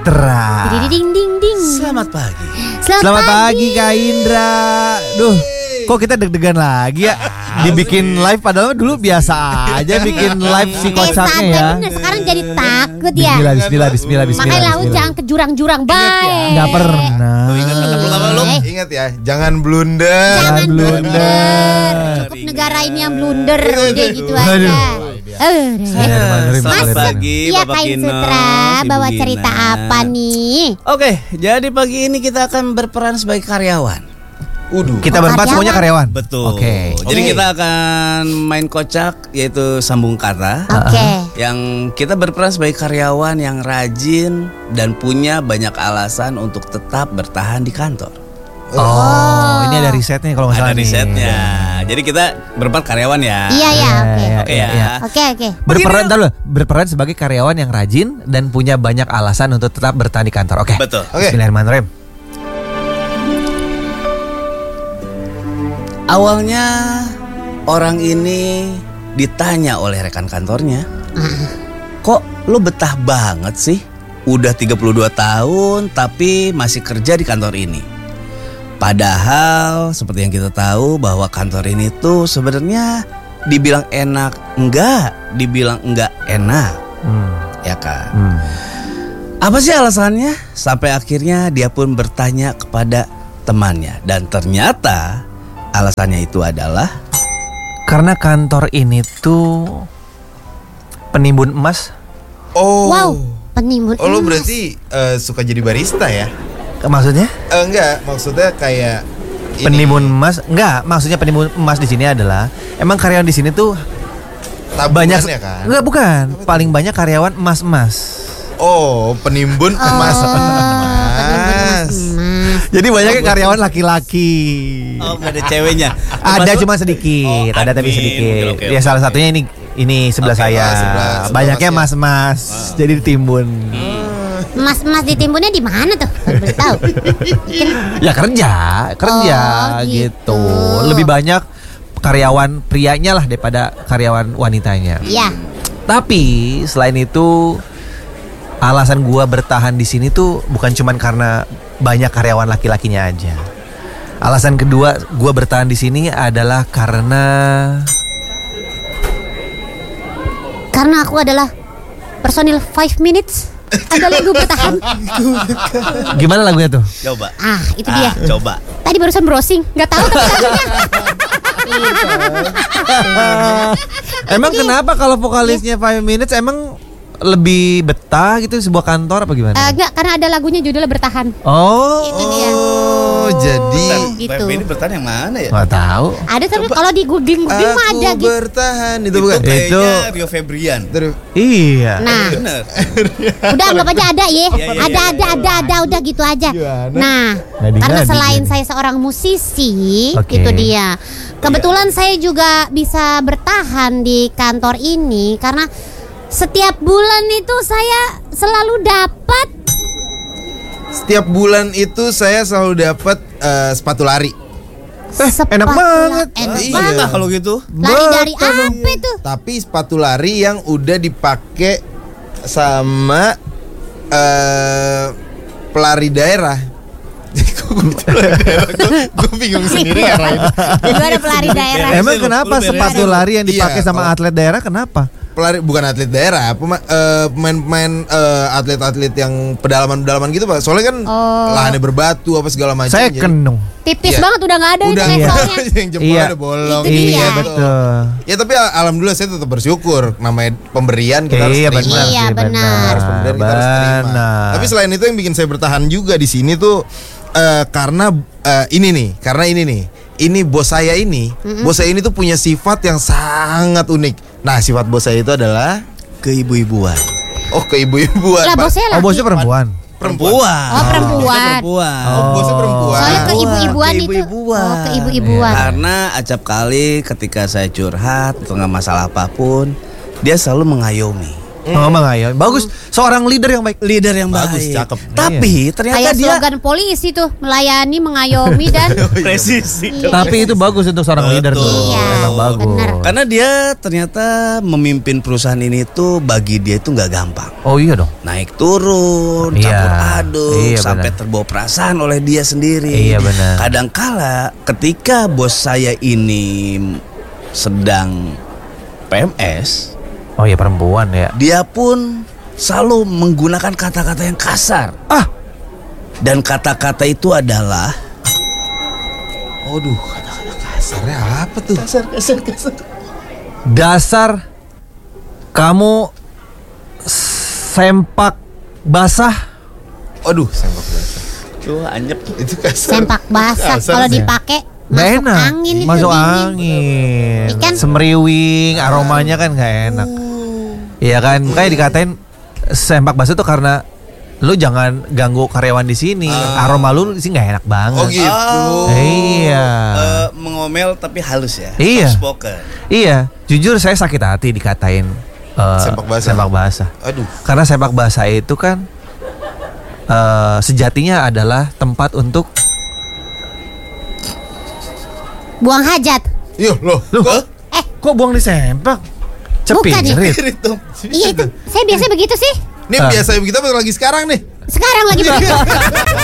Ding ding ding. Selamat pagi. Selamat pagi Kak Indra. Duh, kok kita deg-degan lagi ya? Dibikin live padahal dulu biasa aja bikin live si kocaknya ya. Bener, sekarang jadi takut ya. Bismillah. Makanya laut jangan ke jurang-jurang, baik. Nggak pernah. Ingat kata pertama lu. Ingat ya, jangan blunder. Jangan blunder. blunder. Cukup negara ini yang blunder, udah gitu aja. Selamat pagi Iya Bapak Kain Kino, Sutra, Ibu bawa Gina. cerita apa nih? Oke, jadi pagi ini kita akan berperan sebagai karyawan. Kita berempat Karyawan. semuanya karyawan. Betul. Oke. Jadi kita akan main kocak, yaitu sambung kata. Oke. Yang kita berperan sebagai karyawan yang rajin dan punya banyak alasan untuk tetap bertahan di kantor. Oh, ini ada risetnya kalau nggak salah Ada nih. risetnya. Jadi kita berempat karyawan ya. Iya ya, oke. Oke ya. Oke. Berperan sebagai karyawan yang rajin dan punya banyak alasan untuk tetap bertahan di kantor. Oke. Betul. Oke. Bismillahirrahmanirrahim. Awalnya orang ini ditanya oleh rekan kantornya, kok lo betah banget sih? Udah 32 tahun tapi masih kerja di kantor ini. Padahal seperti yang kita tahu bahwa kantor ini tuh sebenarnya dibilang enak enggak, dibilang enggak enak. Ya kan? Apa sih alasannya? Sampai akhirnya dia pun bertanya kepada temannya. Dan ternyata alasannya itu adalah Karena kantor ini tuh penimbun emas. Oh. Wow, penimbun Oh, lu emas. berarti suka jadi barista ya? Maksudnya? Enggak, maksudnya kayak ini. Penimbun emas? Enggak, maksudnya penimbun emas di sini adalah emang karyawan di sini tuh tabungan banyak ya kan? Enggak, bukan. Paling banyak karyawan emas-emas. Oh, penimbun emas. Emas. Jadi banyaknya karyawan laki-laki. oh nggak ada ceweknya. Ada cuma sedikit, Oh, ada tapi admin. sedikit. Oke. Ya salah satunya ini sebelah Oke, saya. sebelah Banyaknya Mas ya. mas-mas. Jadi ditimbun. Emas ditimbunnya di mana tuh? Boleh tahu. Ya kerja Oh, gitu. gitu. Lebih banyak karyawan prianya lah daripada karyawan wanitanya. Iya. Tapi selain itu alasan gua bertahan di sini tuh bukan cuman karena banyak karyawan laki-lakinya aja. Alasan kedua gua bertahan di sini adalah karena Karena aku adalah personil 5 minutes. Ada lagu bertahan. gimana lagunya tuh? Coba. Itu dia. Coba. Tadi barusan browsing, nggak tahu tapi lagunya. Emang kenapa kalau vokalisnya 5 Minutes emang lebih betah gitu di sebuah kantor apa gimana? Enggak, karena ada lagunya judulnya bertahan. Oh, Itu dia. Oh, jadi Gitu. Ini bertahan yang mana ya? nggak tahu. Ada tapi kalau di googling mah ada aku gitu. bertahan itu bukan? kayaknya Itu- Rio Febrian. Terus Iya. Nah, Bener. udah anggap aja ada ya. Iya, Ada udah gitu aja. Gimana? Nah, Ngadi-ngadi karena selain jadi. saya seorang musisi, Oke. itu dia. Kebetulan saya juga bisa bertahan di kantor ini karena setiap bulan itu saya selalu dapat setiap bulan itu saya selalu dapat sepatu lari. sepatu enak banget. Enak Iya. banget. Nah kalau gitu Lari dari Betul. apa itu? Tapi sepatu lari yang udah dipakai sama pelari daerah. Gue bingung sendiri ngarahin. Gimana pelari daerah? Emang Lu kenapa beres. sepatu lari yang dipakai Iya, sama kalau- atlet daerah kenapa? Pelari bukan atlet daerah, pemain-pemain atlet-atlet yang pedalaman-pedalaman gitu, Pak. Soalnya kan lahannya berbatu apa segala macam. Saya jadi- kenung. Tipis Iya. banget udah nggak ada Udah itu Iya. levelnya. yang jempolnya Iya. udah bolong. Itu dia. Iya betul. Ya tapi alhamdulillah saya tetap bersyukur. Namanya pemberian kita harus Iya terima. benar. Iya, sih, benar. Harus pemberian kita harus terima. Benar. Tapi selain itu yang bikin saya bertahan juga di sini tuh karena ini nih. Ini bos saya ini, bos saya ini tuh punya sifat yang sangat unik. Nah, sifat bos saya itu adalah keibu-ibuan. oh keibu-ibuan. Lah Pak. bosnya Oh laki. bosnya perempuan. Perempuan. Oh, perempuan. Oh, bosnya perempuan. Soalnya keibu-ibuan itu. Keibu-ibuan. Oh, keibu-ibuan. Karena acap kali ketika saya curhat atau nggak masalah apapun, dia selalu mengayomi. Mengayomi. Bagus, seorang leader yang baik. Leader yang Bagus, baik. cakep. Tapi ternyata Kayak dia slogan polisi tuh, melayani, mengayomi dan presisi. Iya. Tapi itu bagus untuk seorang leader tuh. Iya, Memang bagus. bener. Karena dia ternyata memimpin perusahaan ini tuh bagi dia itu nggak gampang. Oh iya dong. Naik turun, Iya. campur aduk, Iya, sampai benar. terbawa perasaan oleh dia sendiri. Iya, benar. Kadangkala ketika bos saya ini sedang PMS, Oh iya, perempuan ya. dia pun selalu menggunakan kata-kata yang kasar. Dan kata-kata itu adalah Aduh, kata-kata kasarnya apa tuh? kasar. Dasar kamu sempak basah. Aduh, sempak basah. Tuh anyep. Itu kasar. sempak basah. Kasar Kalau sih. dipakai Nggak masuk enak. angin itu Masuk dingin. angin. Ikan. Semriwing, aromanya kan nggak enak. Iya kan, makanya dikatain sempak basah tuh karena lu jangan ganggu karyawan di sini. Aroma lu di sini nggak enak banget. Oh gitu. Iya. Mengomel tapi halus ya. Iya. Soft spoken. Iya, jujur saya sakit hati dikatain Sempak basah. Sempak basah. Aduh. Karena sepak basah itu kan sejatinya adalah tempat untuk Buang hajat. Iya loh. kok buang di sempak? Bukan ya? Cepirit. Iya itu. Saya biasa begitu sih. Ini biasa kita lagi sekarang nih. Sekarang lagi begitu.